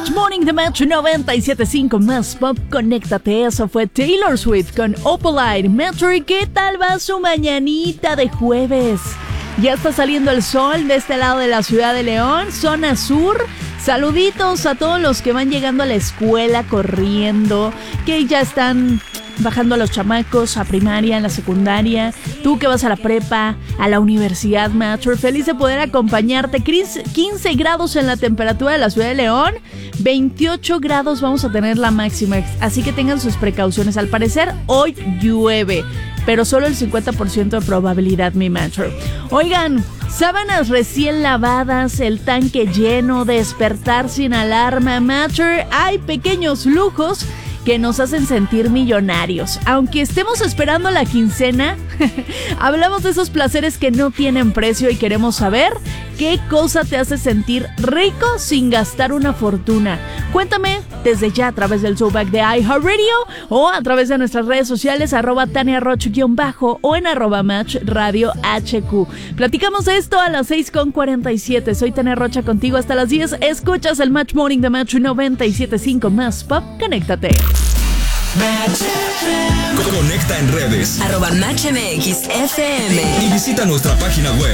Match Morning de Match 97.5 más pop. Conéctate, eso fue Taylor Swift con Opalite. Metro, ¿y qué tal va su mañanita de jueves? Ya está saliendo el sol de este lado de la ciudad de León, zona sur. Saluditos a todos los que van llegando a la escuela corriendo, que ya están bajando a los chamacos a primaria, en la secundaria. Tú que vas a la prepa, a la universidad, Matcher, feliz de poder acompañarte. 15 grados en la temperatura de la ciudad de León, 28 grados vamos a tener la máxima, así que tengan sus precauciones. Al parecer hoy llueve, pero solo el 50% de probabilidad, mi Matcher. Oigan, sábanas recién lavadas, el tanque lleno, despertar sin alarma, Matcher. Hay pequeños lujos que nos hacen sentir millonarios. Aunque estemos esperando la quincena, hablamos de esos placeres que no tienen precio y queremos saber qué cosa te hace sentir rico sin gastar una fortuna. Cuéntame desde ya a través del showback de iHeartRadio o a través de nuestras redes sociales @TaniaRoch_ o en @MatchRadioHQ. Platicamos de esto a las 6:47. Soy Tania Rocha contigo hasta las 10. Escuchas el Match Morning de Match 97.5 más pop. Conéctate. Conecta en redes @MatchMXFM y visita nuestra página web